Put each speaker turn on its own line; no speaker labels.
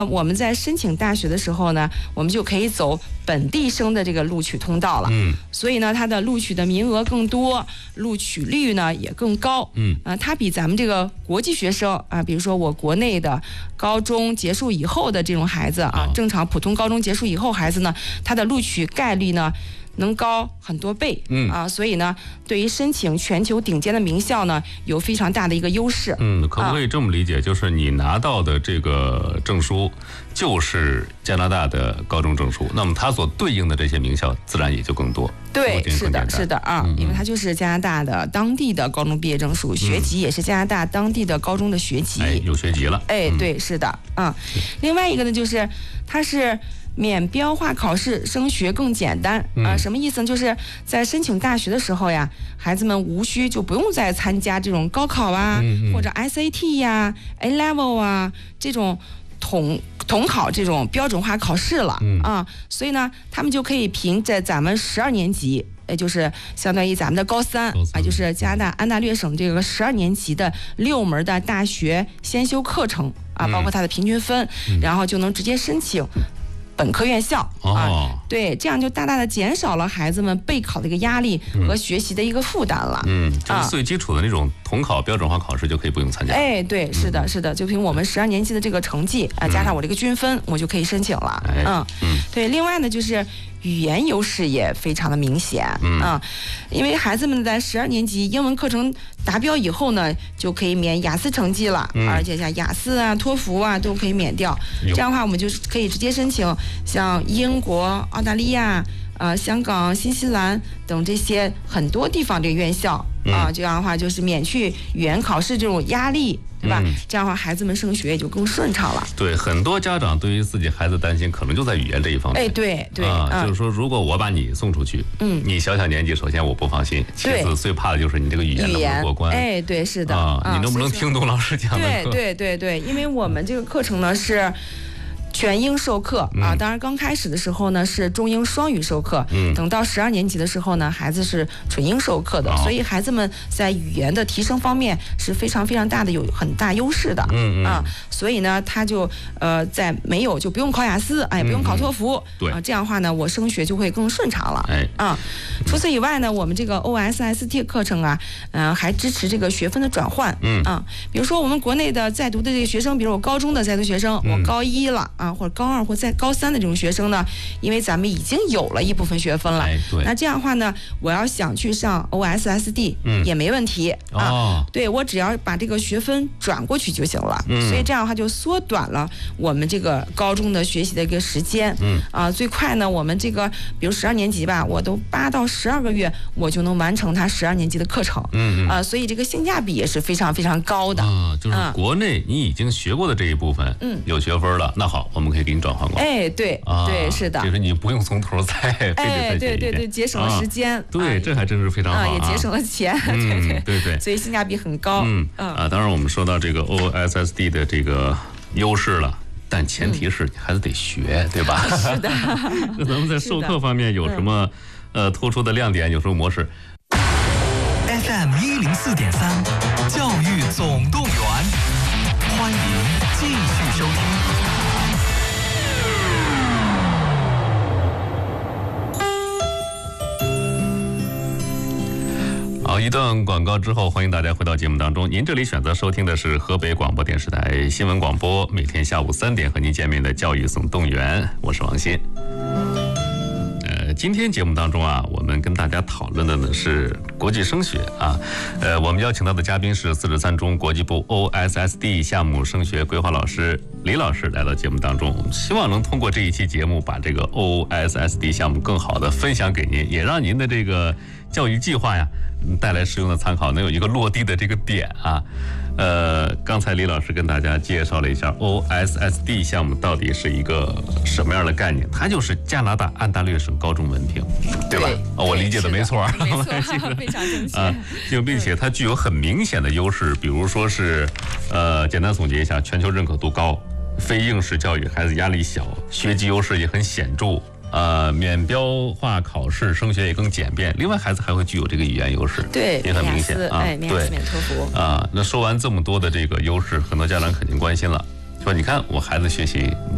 我们在申请大学的时候呢，我们就可以走本地生的这个录取通道了。所以呢，它的录取的名额更多，录取率呢也更高。它比咱们这个国际学生啊，比如说我国内的高中结束以后的这种孩子啊，正常普通高中结束以后孩子呢，他的录取概率呢能高很多倍。所以呢，对于申请全球顶尖的名校呢，有非常大的一个优势。
可不可以这么理解，就是你拿到的这个证书就是加拿大的高中证书，那么它所对应的这些名校自然也就更多。
对，是的啊，因为它就是加拿大的当地的高中毕业证书，学籍也是加拿大当地的高中的学籍。
有学籍了。
对，是的啊。另外一个呢，就是它是免标化考试，升学更简单啊。什么意思呢？就是在申请大学的时候呀，孩子们无需就不用再参加这种高考啊，或者 SAT 呀、A Level 啊这种统考这种标准化考试了啊。所以呢，他们就可以凭着咱们12年级，也就是相当于咱们的高三啊，就是加拿大安大略省这个12年级的6门的大学先修课程啊，包括它的平均分，然后就能直接申请本科院校啊。对，这样就大大的减少了孩子们备考的一个压力和学习的一个负担了。
就是最基础的那种统考标准化考试就可以不用参加。
对，是的，就凭我们12年级的这个成绩啊，加上我这个均分，我就可以申请了。对，另外呢，就是语言优势也非常的明显因为孩子们在12年级英文课程达标以后呢，就可以免雅思成绩了，而且像雅思啊、托福啊都可以免掉。这样的话，我们就可以直接申请像英国、澳大利亚、香港、新西兰等这些很多地方这个院校这样的话就是免去语言考试这种压力。对吧？这样的话，孩子们升学也就更顺畅了。
对，很多家长对于自己孩子担心，可能就在语言这一方面。
对
就是说，如果我把你送出去，你小年纪，首先我不放心，其次最怕的就是你这个语言能不能过关。
对，是的
你能不能听懂老师讲的课？
对，因为我们这个课程呢是全英授课当然刚开始的时候呢是中英双语授课，等到12年级的时候呢，孩子是纯英授课的，所以孩子们在语言的提升方面是非常非常大的，有很大优势的所以呢，他就在没有就不用考雅思，也不用考托福，这样的话呢，我升学就会更顺畅了。除此以外呢，我们这个 OSST 课程还支持这个学分的转换比如说我们国内的在读的这个学生，比如我高中的在读学生，我高1了或者高2或在高3的这种学生呢，因为咱们已经有了一部分学分了，那这样的话呢，我要想去上 OSSD 也没问题对，我只要把这个学分转过去就行了。所以这样的话就缩短了我们这个高中的学习的一个时间最快呢，我们这个比如12年级吧，我都8到12个月我就能完成他12年级的课程所以这个性价比也是非常非常高的
就是国内你已经学过的这一部分有学分了，那好，我们可以给你转换过来。
对，是的，
就是你不用从头再
对，节省了时间
对，这还真是非常好
也节省了钱对，所以性价比很高
当然我们说到这个 OSSD 的这个优势了，但前提是你孩子得学对吧？
是的
那咱们在授课方面有什么突出的亮点，有什么模式
？FM 104.3教育总动员，欢迎继续收听。
好，一段广告之后，欢迎大家回到节目当中。您这里选择收听的是河北广播电视台新闻广播，每天下午3点和您见面的教育总动员，我是王鑫。今天节目当中我们跟大家讨论的呢是国际升学我们邀请到的嘉宾是4.3中国际部 OSSD 项目升学规划老师李老师来到节目当中，我们希望能通过这一期节目把这个 OSSD 项目更好的分享给您，也让您的这个教育计划带来实用的参考，能有一个落地的这个点刚才李老师跟大家介绍了一下 OSSD 项目到底是一个什么样的概念，它就是加拿大安大略省高中文凭，对吧？我理解的没错，
非常正确
并且它具有很明显的优势，比如说是简单总结一下，全球认可度高，非应试教育孩子压力小，学籍优势也很显著，免标化考试升学也更简便，另外孩子还会具有这个语言优势，
对，
也很明显
免托福
那说完这么多的这个优势，很多家长肯定关心了，说你看我孩子学习